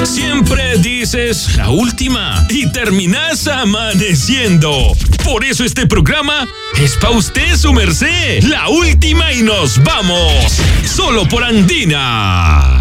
Siempre dices la última y terminas amaneciendo. Por eso este programa es pa' usted, su merced. La última y nos vamos. Solo por Andina.